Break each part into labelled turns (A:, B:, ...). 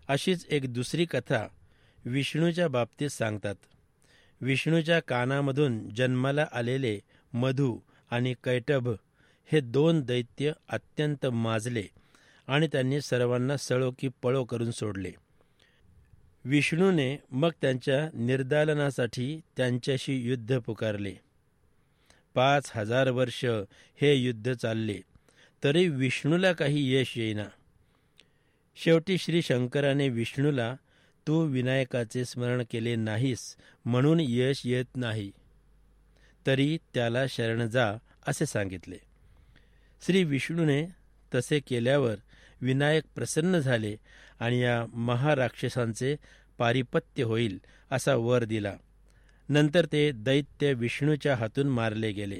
A: अशीच एक दुसरी कथा विष्णूच्या बाबतीत सांगतात. विष्णूच्या कानामधून जन्माला आलेले मधु आणि कैटभ हे 2 दैत्य अत्यंत माजले आणि त्यांनी सर्वांना सळो की पळो करून सोडले. विष्णूने मग त्यांच्या निर्दालनासाठी त्यांच्याशी युद्ध पुकारले. 5000 वर्ष हे युद्ध चालले तरी विष्णूला काही यश येईना. शेवटी श्री शंकराने विष्णूला तू विनायकाचे स्मरण केले नाहीस म्हणून यश येत नाही, तरी त्याला शरण जा असे सांगितले. श्री विष्णूने तसे केल्यावर विनायक प्रसन्न झाले आणि या महाराक्षसांचे पारिपत्य होईल असा वर दिला. नंतर ते दैत्य विष्णूच्या हातून मारले गेले.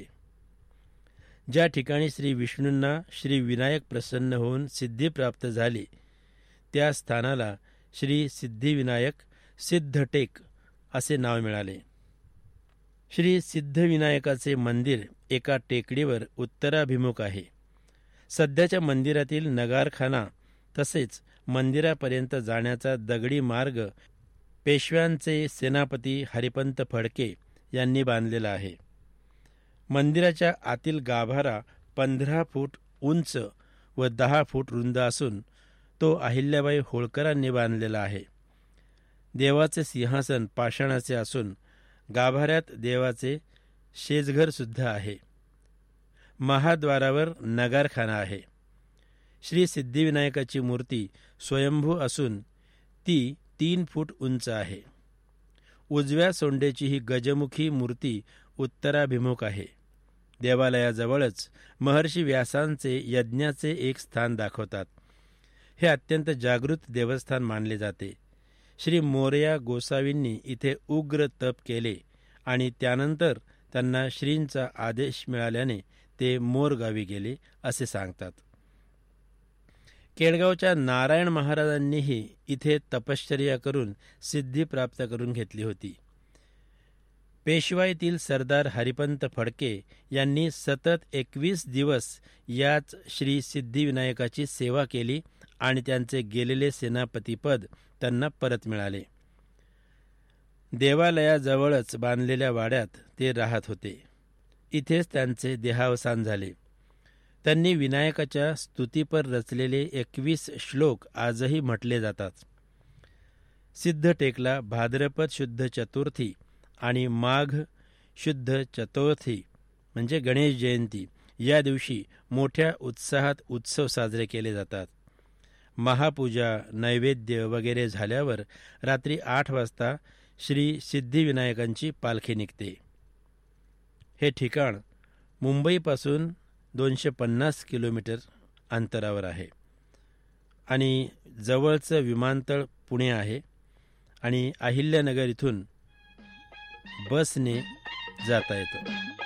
A: ज्या ठिकाणी श्री विष्णूंना श्री विनायक प्रसन्न होऊन सिद्धी प्राप्त झाली त्या स्थानाला श्री सिद्धिविनायक सिद्धटेक असे नाव मिळाले. श्री सिद्धिविनायकाचे मंदिर एका टेकडीवर उत्तराभिमुख आहे. सध्याच्या मंदिरातील नगारखाना तसेच मंदिरापर्यंत जाण्याचा दगडी मार्ग पेशव्यांचे सेनापती हरिपंत फडके यांनी बांधलेला आहे. मंदिराच्या आतील गाभारा 15 फूट उंच व 10 फूट रुंद असून तो अहिल्याबाई होळकरांनी बांधलेला आहे. देवाचे सिंहासन पाषाणाचे असून गाभाऱ्यात देवाचे शेजघर सुद्धा आहे. महाद्वारावर नगारखाना आहे. श्री सिद्धिविनायकाची मूर्ती स्वयंभू असून ती 3 फूट उंच आहे. उजव्या सोंडेची ही गजमुखी मूर्ती उत्तराभिमुख आहे. देवालयाजवळच महर्षी व्यासांचे यज्ञाचे एक स्थान दाखवतात. हे अत्यंत जागृत देवस्थान मानले जाते. श्री मोरया गोसावींनी इथे उग्र तप केले आणि त्यानंतर त्यांना श्रींचा आदेश मिळाल्याने ते मोरगावी गेले असे सांगतात. केडगावच्या नारायण महाराजांनीही इथे तपश्चर्या करून सिद्धी प्राप्त करून घेतली होती. पेशवाईतील सरदार हरिपंत फडके यांनी सतत 21 दिवस याच श्री सिद्धिविनायकाची सेवा केली आणि त्यांचे गेलेले सेनापतीपद त्यांना परत मिळाले. देवालयाजवळच बांधलेल्या वाड्यात ते राहत होते. इथेच त्यांचे देहावसान झाले. त्यांनी विनायकाच्या स्तुतीपर रचलेले 21 श्लोक आजही म्हटले जातात. सिद्धटेकला भाद्रपद शुद्ध चतुर्थी आणि माघ शुद्ध चतुर्थी म्हणजे गणेश जयंती या दिवशी मोठ्या उत्साहात उत्सव साजरे केले जातात. महापूजा नैवेद्य वगैरे झाल्यावर रात्री 8 वाजता श्री सिद्धिविनायकांची पालखी निघते. हे ठिकाण मुंबईपासून 250 किलोमीटर अंतरावर आहे आणि जवळचं विमानतळ पुणे आहे आणि अहिल्यानगर इथून बसने जाता येतं.